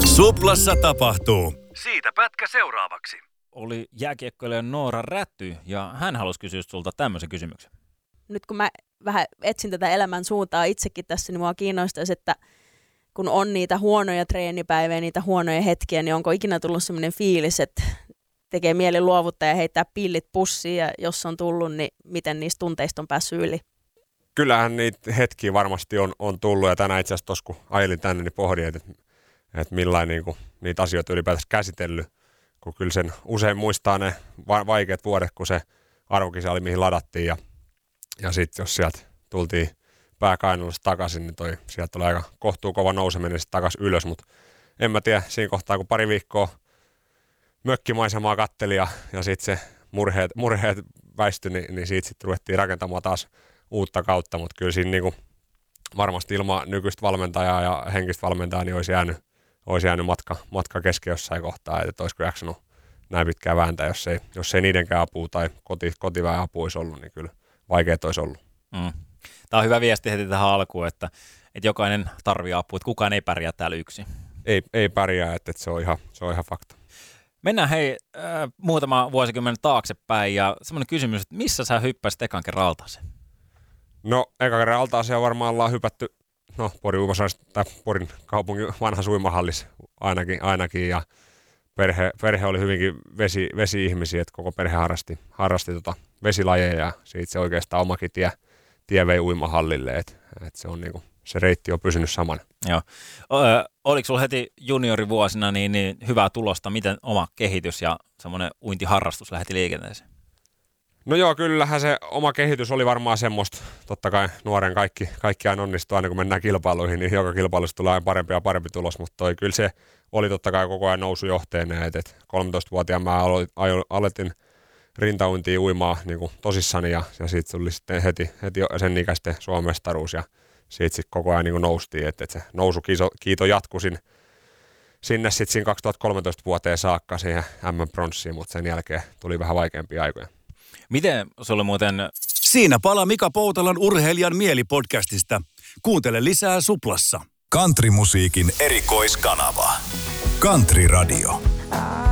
Suplassa tapahtuu. Siitä pätkä seuraavaksi. Oli jääkiekkoilija Noora Räty ja hän halusi kysyä sulta tämmöisen kysymyksen. Nyt kun mä vähän etsin tätä elämän suuntaa itsekin tässä, niin mua kiinnostaisi, että kun on niitä huonoja treenipäiviä, niitä huonoja hetkiä, niin onko ikinä tullut semmoinen fiilis, että tekee mieli luovuttaa ja heittää pillit pussiin, ja jos on tullut, niin miten niistä tunteista on päässyt yli? Kyllähän niitä hetkiä varmasti on tullut, ja tänään itse asiassa tuossa kun ajelin tänne, niin pohdin, että millainen niin niitä asioita ylipäätänsä käsitellyt, kun kyllä sen usein muistaa ne vaikeat vuodet, kun se arvokisa oli mihin ladattiin, ja sitten jos sieltä tultiin pääkainalosta takaisin, niin sieltä oli aika kohtuukova nouseminen sitten takaisin ylös, mutta en mä tiedä, siinä kohtaa kun pari viikkoa mökkimaisemaa katteli ja sitten se murheet väistyi, niin siitä sitten ruvettiin rakentamaan taas uutta kautta, mutta kyllä siinä niinku varmasti ilman nykyistä valmentajaa ja henkistä valmentajaa niin olisi jäänyt matka kesken jossain kohtaa, että olisiko jaksanut näin pitkään vääntää, jos ei niidenkään apua tai kotiväen apua olisi ollut, niin kyllä vaikeat olisi ollut. Tämä on hyvä viesti heti tähän alkuun, että jokainen tarvitsee apua, että kukaan ei pärjää täällä yksin. Ei pärjää, että se on ihan fakta. Mennään muutama vuosikymmen taaksepäin ja semmoinen kysymys, että missä sä hyppäsit ekan kerran altaaseen? No ekan kerran altaaseen varmaan ollaan hypätty Porin uimasalissa tai Porin kaupungin vanhassa uimahallissa ainakin ja perhe oli hyvinkin vesi-ihmisiä, että koko perhe harrasti vesilajeja ja siitä se oikeastaan omakin tie vei uimahallille, että se on niinku, se reitti on pysynyt samana. Joo. Oliko sulla heti juniorivuosina niin hyvää tulosta, miten oma kehitys ja semmoinen uintiharrastus lähti liikenteeseen? No joo, kyllähän se oma kehitys oli varmaan semmoista, totta kai nuoren kaikki aina onnistuu aina kun mennään kilpailuihin, niin joka kilpailussa tulee aina parempi ja parempi tulos, mutta kyllä se oli totta kai koko ajan nousujohteinen, että 13-vuotiaana mä aloitin rintauintia uimaa niin kuin tosissani ja siitä tuli sitten heti sen ikäisten Suomen mestaruus ja siitä sitten koko ajan niin kuin noustiin, että se nousukiito jatkui sinne sitten siinä 2013 vuoteen saakka siihen M-pronssiin, mutta sen jälkeen tuli vähän vaikeampia aikoja. Miten sulle muuten... Siinä palaa Mika Poutalan Urheilijan mieli-podcastista. Kuuntele lisää Suplassa. Countrymusiikin erikoiskanava. Country Radio.